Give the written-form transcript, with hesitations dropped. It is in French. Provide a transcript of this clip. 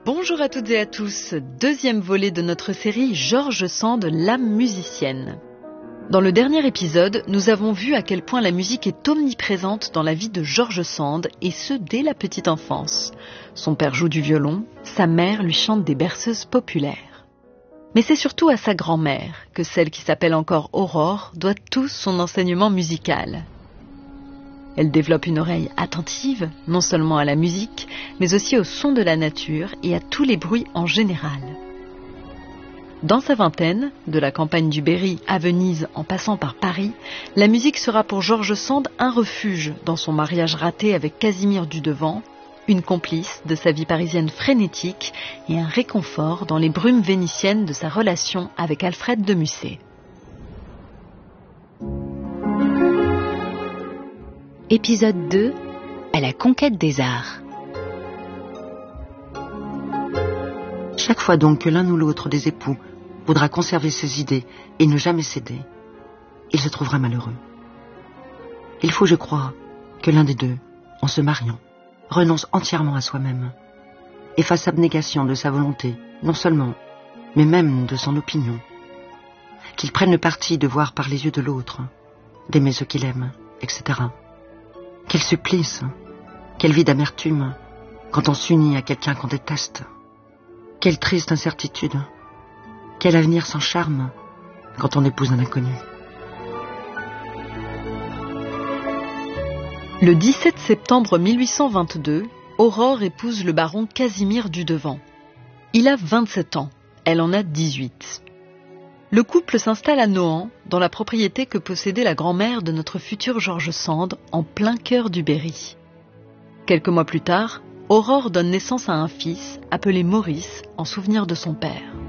Bonjour à toutes et à tous, deuxième volet de notre série George Sand, l'âme musicienne. Dans le dernier épisode, nous avons vu à quel point la musique est omniprésente dans la vie de George Sand, et ce dès la petite enfance. Son père joue du violon, sa mère lui chante des berceuses populaires. Mais c'est surtout à sa grand-mère que celle qui s'appelle encore Aurore doit tout son enseignement musical. Elle développe une oreille attentive, non seulement à la musique, mais aussi au son de la nature et à tous les bruits en général. Dans sa vingtaine, de la campagne du Berry à Venise en passant par Paris, la musique sera pour George Sand un refuge dans son mariage raté avec Casimir Dudevant, une complice de sa vie parisienne frénétique et un réconfort dans les brumes vénitiennes de sa relation avec Alfred de Musset. Épisode 2, à la conquête des arts. Chaque fois donc que l'un ou l'autre des époux voudra conserver ses idées et ne jamais céder, il se trouvera malheureux. Il faut, je crois, que l'un des deux, en se mariant, renonce entièrement à soi-même et fasse abnégation de sa volonté, non seulement, mais même de son opinion. Qu'il prenne le parti de voir par les yeux de l'autre, d'aimer ce qu'il aime, etc. Quel supplice, quelle vie d'amertume quand on s'unit à quelqu'un qu'on déteste. Quelle triste incertitude, quel avenir sans charme quand on épouse un inconnu. Le 17 septembre 1822, Aurore épouse le baron Casimir Dudevant. Il a 27 ans, elle en a 18. Le couple s'installe à Nohant, dans la propriété que possédait la grand-mère de notre futur George Sand, en plein cœur du Berry. Quelques mois plus tard, Aurore donne naissance à un fils, appelé Maurice, en souvenir de son père.